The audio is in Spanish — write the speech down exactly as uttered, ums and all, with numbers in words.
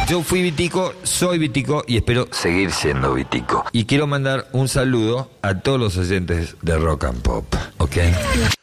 Yo fui Vitico, soy Vitico y espero seguir siendo Vitico. Y quiero mandar un saludo a todos los oyentes de Rock and Pop, ¿ok?